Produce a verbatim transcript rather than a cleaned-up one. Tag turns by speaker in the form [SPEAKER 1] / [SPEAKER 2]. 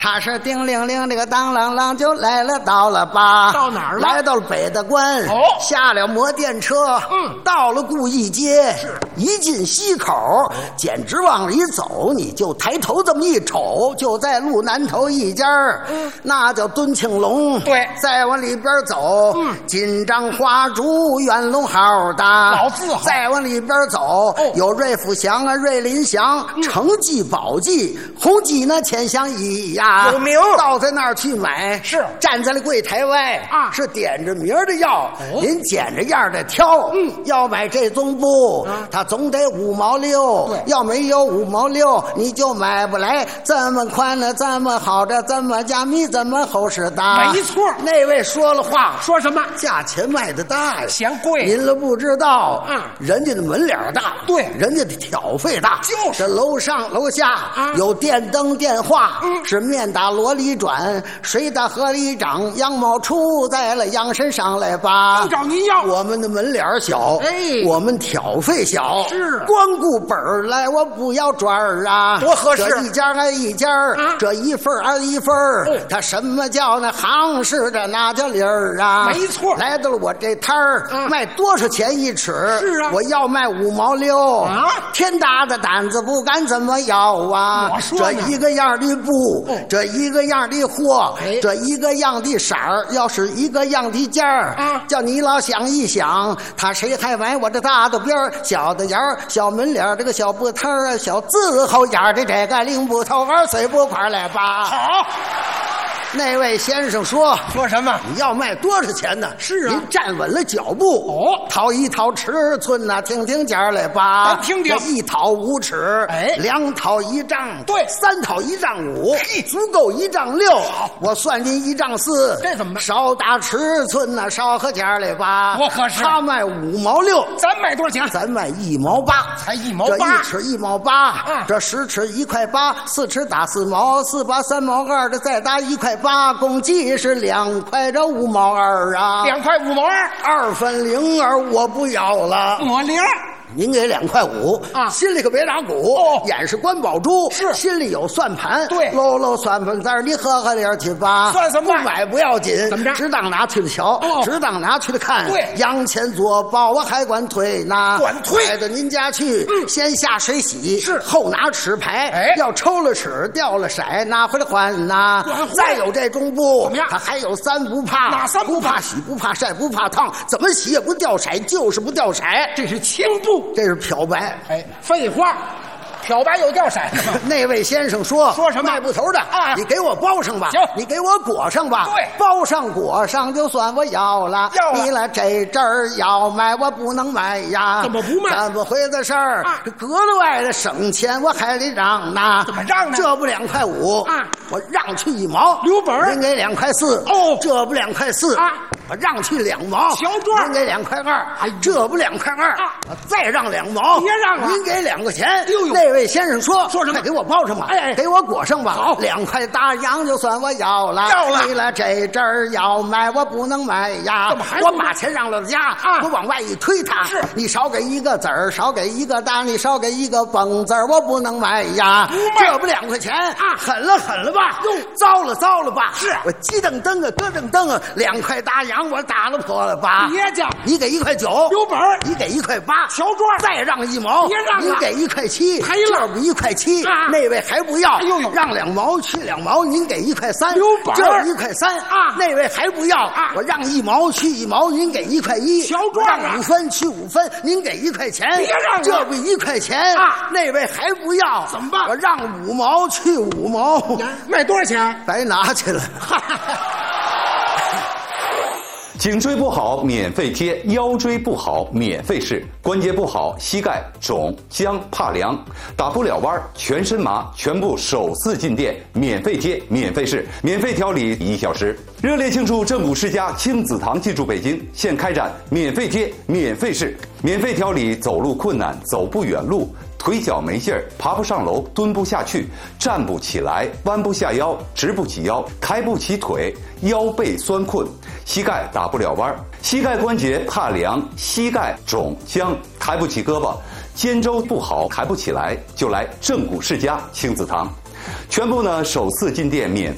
[SPEAKER 1] 他是叮铃铃，这个当啷啷就来了，到了吧？
[SPEAKER 2] 到哪儿了？
[SPEAKER 1] 来到了北大关。
[SPEAKER 2] 哦，
[SPEAKER 1] 下了摩电车，
[SPEAKER 2] 嗯，
[SPEAKER 1] 到了顾义街，
[SPEAKER 2] 是
[SPEAKER 1] 一进西口，哦，简直往里走，你就抬头这么一瞅，就在路南头一家，嗯，那叫敦庆隆。
[SPEAKER 2] 对，
[SPEAKER 1] 再往里边走，嗯，金章花烛元龙号的
[SPEAKER 2] 老字号。
[SPEAKER 1] 再往里边走，哦，有瑞福祥啊、瑞林祥、嗯、成记、宝记、红记呢，千香一呀。
[SPEAKER 2] 有名，
[SPEAKER 1] 到在那儿去买，是站在了柜台外啊，是点着名的要，哦，您捡着样的挑，嗯，要买这宗布，啊，它总得五毛六，对，要没有五毛六，你就买不来。这么宽的，这么好的，这么加密，这么厚实的，
[SPEAKER 2] 没错。
[SPEAKER 1] 那位说了话，
[SPEAKER 2] 说什么？
[SPEAKER 1] 价钱卖的大呀，
[SPEAKER 2] 嫌贵。
[SPEAKER 1] 您了不知道，
[SPEAKER 2] 嗯，
[SPEAKER 1] 人家的门脸大，对，人家的挑费大，就是这楼上楼下啊有电灯电话，嗯，是面打箩里转，水打河里涨，羊毛出在了羊身上来吧。
[SPEAKER 2] 都找您要。
[SPEAKER 1] 我们的门脸小，哎，我们挑费小，
[SPEAKER 2] 是
[SPEAKER 1] 光顾本儿来，我不要转儿啊，
[SPEAKER 2] 多合适。
[SPEAKER 1] 这一家挨一家，啊，这一份挨一份，哦，他什么叫那行市的那叫理儿啊？
[SPEAKER 2] 没错。
[SPEAKER 1] 来到了我这摊儿，啊，卖多少钱一尺？是啊，我要卖五毛六啊！天大的胆子不敢怎么要啊！我说这一个样的布，哦，这一个样的货，哎，这一个样的色儿，要是一个样的价儿，啊，叫你老想一想，他谁还买我这大的边儿、小的眼儿、小门脸儿，这个小布摊儿、小字后眼儿的这个零布头二碎布块来吧？
[SPEAKER 2] 好。
[SPEAKER 1] 那位先生说：“
[SPEAKER 2] 说什么？
[SPEAKER 1] 你要卖多少钱呢？是啊，您站稳了脚步，哦，掏一掏尺寸呐，听听价来吧。听听，一掏五尺，哎，两掏一丈，对，三掏一丈五，足够一丈六。我算您一丈四，这怎么办？少打尺寸呐，少和价来吧。我可是他卖五毛六，咱卖多少钱？咱卖一毛八，才一毛八，这一尺一毛八，嗯，这十尺一块八，四尺打四毛，四八三毛二的再打一块。”八共计是两块这五毛二啊，两块五毛二，二分零二，我不要了，我零。您给两块五啊，心里可别打鼓，哦，眼是关宝珠，是心里有算盘，对，搂搂算盘子，你喝喝点去吧，算什么？不买不要紧，怎么着？只当拿去了瞧，哦，只当拿去了看，对，洋钱做包，我还管推呢，管推，带到您家去，嗯，先下水洗，是后拿尺牌，哎，要抽了尺掉了色，拿回来换呐。再有这中布，怎么样？它还有三不怕，哪三不怕？不怕洗，不怕晒，不怕烫，怎么洗也不掉色，就是不掉色，这是青布。这是漂白，哎，废话，漂白有掉色的吗？那位先生说说什么卖布头的啊？你给我包上吧，行，你给我裹上吧，对，包上裹上就算我要了，要了。你来这阵儿要卖，我不能卖呀，怎么不卖？怎么回的事儿？啊，格外的省钱，我还得让呢。怎么让呢？这不两块五啊，我让去一毛，留本，您给两块四哦，这不两块四啊。我让去两毛，小庄您给两块二，哎，这不两块二啊！我再让两毛，别让了，您给两块钱。呦呦，那位先生说说什么？给我包上吧，哎，给我裹上吧。好，两块大洋就算我要了，要了。为了这阵儿要卖，我不能卖呀。怎么还？我把钱让了家啊！我往外一推他，是你少给一个子儿，少给一个大，你少给一个蹦子儿，我不能卖呀。不卖，这不两块钱啊！狠了狠了吧？哟，糟了糟了吧？是我鸡蹬蹬啊，咯蹬蹬啊，两块大洋。我打了破了吧？别讲，你给一块九，有本儿；你给一块八，小庄；再让一毛，别让了，你给一块七，赔了，这不一块七，啊，那位还不要，哎呦呦，让两毛去两毛，您给一块三，有本儿，这一块三啊，那位还不要啊，我让一毛去一毛，您给一块一，小庄，让五分去五分，您给一块钱，别让了，这不一块钱啊，那位还不要，怎么办？我让五毛去五毛，卖多少钱？白拿去了。
[SPEAKER 3] 颈椎不好免费贴，腰椎不好免费试，关节不好膝盖肿僵怕凉打不了弯全身麻，全部首次进店免费贴免费试，免费调理一小时。热烈庆祝正骨世家亲子堂进驻北京，现开展免费贴免费试，免费调理走路困难走不远路，腿脚没劲儿，爬不上楼，蹲不下去，站不起来，弯不下腰，直不起腰，抬不起腿，腰背酸困，膝盖打不了弯，膝盖关节怕凉，膝盖肿僵，抬不起胳膊，肩周不好，抬不起来，就来正骨世家亲子堂。全部呢首次进店免费。